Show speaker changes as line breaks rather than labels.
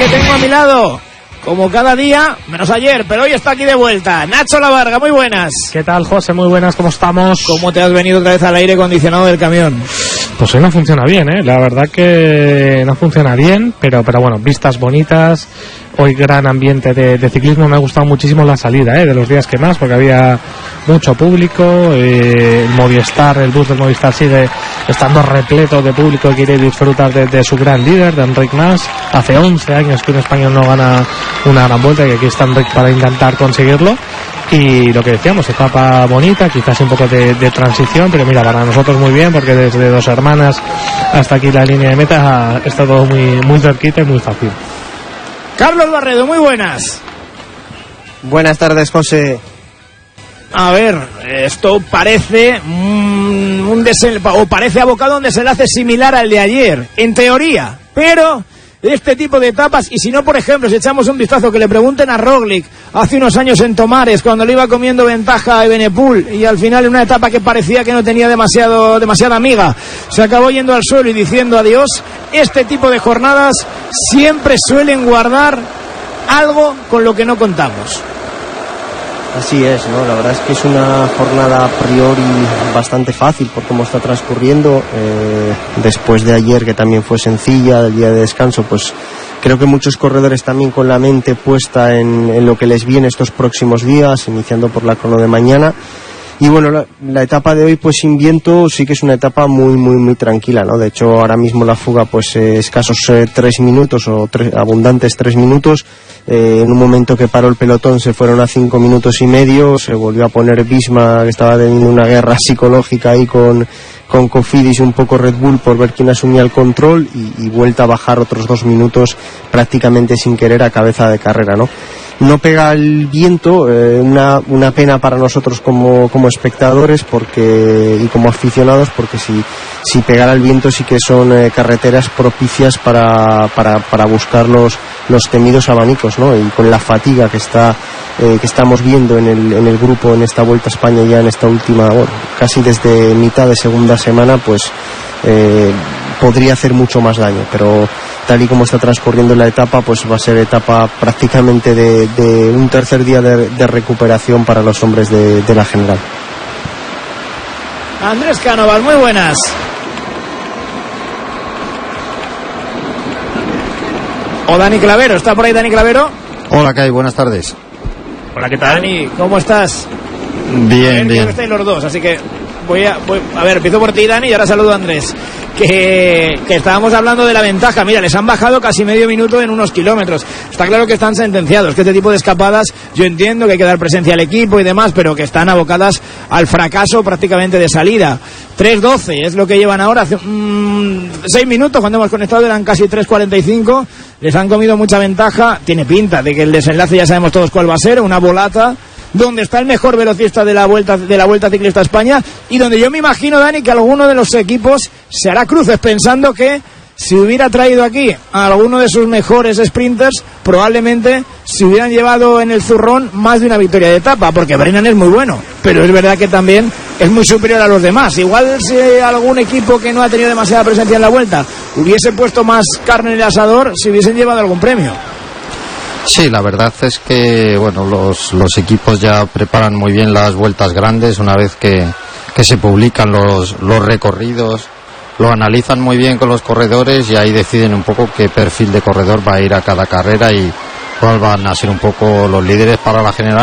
que tengo a mi lado, como cada día, menos ayer, pero hoy está aquí de vuelta. Nacho Lavarga, muy buenas.
¿Qué tal, José? Muy buenas, ¿cómo estamos?
¿Cómo te has venido otra vez al aire acondicionado del camión?
Pues hoy no funciona bien, la verdad que no funciona bien, pero bueno, vistas bonitas. Hoy gran ambiente de ciclismo. Me ha gustado muchísimo la salida de los días que más, porque había mucho público. El bus del Movistar sigue estando repleto de público que quiere disfrutar de su gran líder, de Enric Mas. Hace 11 años que un español no gana una gran vuelta, y aquí está Enric para intentar conseguirlo. Y lo que decíamos, etapa bonita, quizás un poco de transición, pero mira, para nosotros muy bien, porque desde Dos Hermanas hasta aquí la línea de meta está todo muy cerquita y muy fácil.
Carlos Barredo, muy buenas.
Buenas tardes, José.
A ver, esto parece parece abocado a un desenlace similar al de ayer, en teoría, pero este tipo de etapas, y si no, por ejemplo, si echamos un vistazo, que le pregunten a Roglic hace unos años en Tomares, cuando le iba comiendo ventaja a Evenepoel, y al final en una etapa que parecía que no tenía demasiada miga, se acabó yendo al suelo y diciendo adiós. Este tipo de jornadas siempre suelen guardar algo con lo que no contamos.
Así es, ¿no? La verdad es que es una jornada a priori bastante fácil por cómo está transcurriendo. Después de ayer, que también fue sencilla, el día de descanso, pues creo que muchos corredores también con la mente puesta en lo que les viene estos próximos días, iniciando por la crono de mañana. Y bueno, la etapa de hoy, pues sin viento, sí que es una etapa muy tranquila, ¿no? De hecho, ahora mismo la fuga, pues escasos 3 minutos o abundantes 3 minutos. En un momento que paró el pelotón se fueron a 5 minutos y medio. Se volvió a poner Visma, que estaba teniendo una guerra psicológica ahí con Cofidis y un poco Red Bull por ver quién asumía el control, y vuelta a bajar otros 2 minutos prácticamente sin querer a cabeza de carrera, ¿no? No pega el viento, una pena para nosotros como espectadores y como aficionados, porque si pegara el viento sí que son carreteras propicias para buscar los temidos abanicos, ¿no? Y con la fatiga que estamos viendo en el grupo en esta Vuelta a España, ya en esta última, casi desde mitad de segunda semana, pues podría hacer mucho más daño, pero tal y como está transcurriendo la etapa, pues va a ser etapa prácticamente de un tercer día de recuperación para los hombres de la general.
Andrés Cánovas, muy buenas. O Dani Clavero, ¿está por ahí Dani Clavero?
Hola, ¿qué hay? Buenas tardes.
Hola, ¿qué tal? Dani, ¿cómo estás?
Bien.
Creo que estáis los dos, así que voy a ver, empiezo por ti, Dani, y ahora saludo a Andrés. Que estábamos hablando de la ventaja. Mira, les han bajado casi medio minuto en unos kilómetros. Está claro que están sentenciados, que este tipo de escapadas, yo entiendo que hay que dar presencia al equipo y demás, pero que están abocadas al fracaso prácticamente de salida. 3:12 es lo que llevan ahora. Hace 6 minutos cuando hemos conectado eran casi 3:45. Les han comido mucha ventaja. Tiene pinta de que el desenlace ya sabemos todos cuál va a ser, una volata, donde está el mejor velocista de la Vuelta Ciclista España, y donde yo me imagino, Dani, que alguno de los equipos se hará cruces pensando que si hubiera traído aquí a alguno de sus mejores sprinters, probablemente se hubieran llevado en el zurrón más de una victoria de etapa, porque Brennan es muy bueno, pero es verdad que también es muy superior a los demás. Igual si algún equipo que no ha tenido demasiada presencia en la Vuelta hubiese puesto más carne en el asador, se hubiesen llevado algún premio.
Sí, la verdad es que bueno, los equipos ya preparan muy bien las vueltas grandes. Una vez que se publican los recorridos, lo analizan muy bien con los corredores, y ahí deciden un poco qué perfil de corredor va a ir a cada carrera y cuál van a ser un poco los líderes para la general.